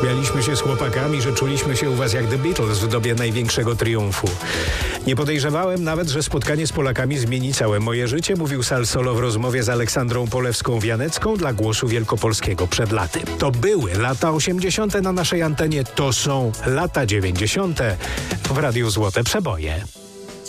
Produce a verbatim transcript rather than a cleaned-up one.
Śmialiśmy się z chłopakami, że czuliśmy się u was jak The Beatles w dobie największego triumfu. Nie podejrzewałem nawet, że spotkanie z Polakami zmieni całe moje życie, mówił Sal Solo w rozmowie z Aleksandrą Polewską-Wianecką dla Głosu Wielkopolskiego przed laty. To były lata osiemdziesiąte na naszej antenie, to są lata dziewięćdziesiąte w Radiu Złote Przeboje.